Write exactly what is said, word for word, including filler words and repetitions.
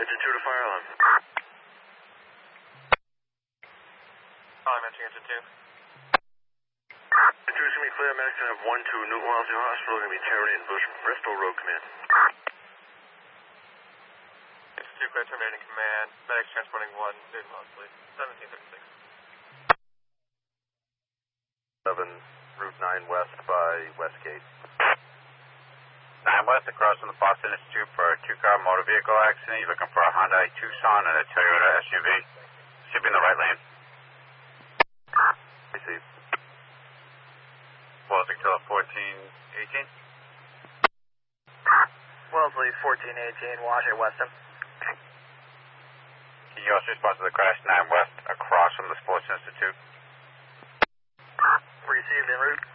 Engine two to fire alarm. I'm entering engine two. Engine two is going to be clear. Medics going to have one to Newton Wellesley Hospital. Going to be terminating Bush Bristol Road Command. Engine two clear, terminating command. Medics transporting one Newton Wellesley. seventeen thirty-six. seven, Route nine West by Westgate. nine West across from the Boston Institute for a two-car motor vehicle accident. You're looking for a Hyundai Tucson and a Toyota S U V. Should be in the right lane. Received. Wellesley Killer fourteen eighteen. Wellesley fourteen eighteen, Washington Weston. Can you also respond to the crash nine West across from the Sports Institute? Received en route.